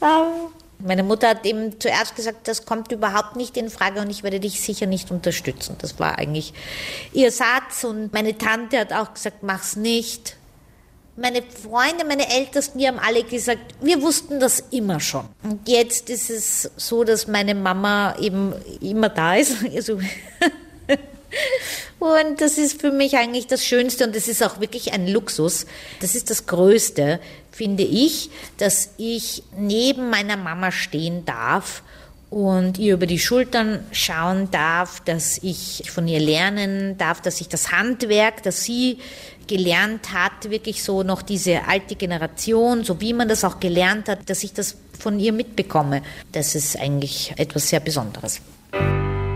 Meine Mutter hat eben zuerst gesagt, das kommt überhaupt nicht in Frage und ich werde dich sicher nicht unterstützen. Das war eigentlich ihr Satz und meine Tante hat auch gesagt, mach's nicht. Meine Freunde, meine Ältesten, die haben alle gesagt, wir wussten das immer schon. Und jetzt ist es so, dass meine Mama eben immer da ist. Also und das ist für mich eigentlich das Schönste und das ist auch wirklich ein Luxus. Das ist das Größte, finde ich, dass ich neben meiner Mama stehen darf und ihr über die Schultern schauen darf, dass ich von ihr lernen darf, dass ich das Handwerk, das sie gelernt hat, wirklich so noch diese alte Generation, so wie man das auch gelernt hat, dass ich das von ihr mitbekomme. Das ist eigentlich etwas sehr Besonderes.